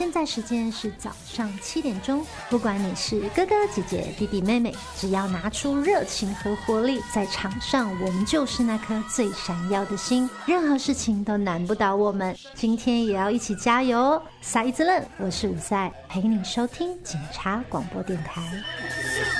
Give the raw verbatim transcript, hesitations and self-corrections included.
现在时间是早上七点钟，不管你是哥哥姐姐弟弟妹妹，只要拿出热情和活力，在场上我们就是那颗最闪耀的星，任何事情都难不倒我们。今天也要一起加油哦！赛一子愣，我是伍赛，陪你收听警察广播电台。